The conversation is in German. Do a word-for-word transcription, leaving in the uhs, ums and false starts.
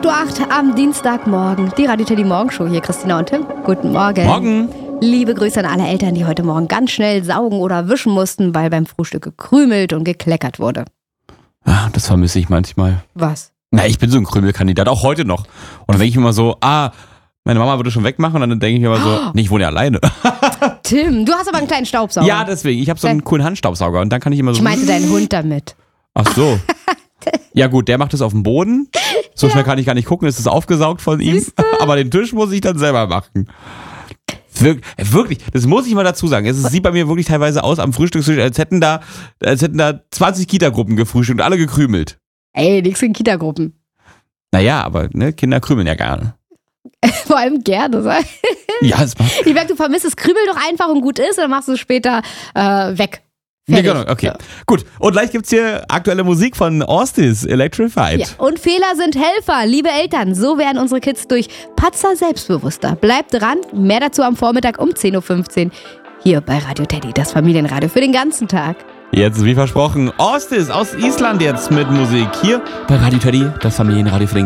acht Uhr acht am Dienstagmorgen. Die Radio Teddy Morgenshow hier, Christina und Tim. Guten Morgen. Morgen. Liebe Grüße an alle Eltern, die heute Morgen ganz schnell saugen oder wischen mussten, weil beim Frühstück gekrümelt und gekleckert wurde. Ah, das vermisse ich manchmal. Was? Na, ich bin so ein Krümelkandidat, auch heute noch. Und dann denke ich mir immer so, ah, meine Mama würde schon wegmachen. Und dann denke ich mir immer so, Oh. nee, ich wohne ja alleine. Tim, du hast aber einen kleinen Staubsauger. Ja, deswegen. Ich habe so einen coolen Handstaubsauger. Und dann kann ich immer so... Ich meinte deinen Hund damit. Ach so. Ja gut, der macht es auf dem Boden. So schnell kann ich gar nicht gucken, es ist aufgesaugt von ihm. Aber den Tisch muss ich dann selber machen. Wir, wirklich, das muss ich mal dazu sagen. Es sieht bei mir wirklich teilweise aus am Frühstückstisch, als hätten da, als hätten da zwanzig Kita-Gruppen gefrühstückt und alle gekrümelt. Ey, nix in Kitagruppen. Naja, aber ne, Kinder krümeln ja gerne. Vor allem gerne, sag. Ja, es macht... Ich merke, du vermisst es. Krümel doch einfach und gut ist, dann machst du es später äh, weg. Ja, Fertig. genau, okay. Ja. Gut, und gleich gibt's hier aktuelle Musik von Austis, Electrified. Ja. Und Fehler sind Helfer, liebe Eltern. So werden unsere Kids durch Patzer selbstbewusster. Bleibt dran, mehr dazu am Vormittag um zehn Uhr fünfzehn. Hier bei Radio Teddy, das Familienradio für den ganzen Tag. Jetzt, wie versprochen, Austis aus Island jetzt mit Musik. Hier bei Radio Teddy, das Familienradio für den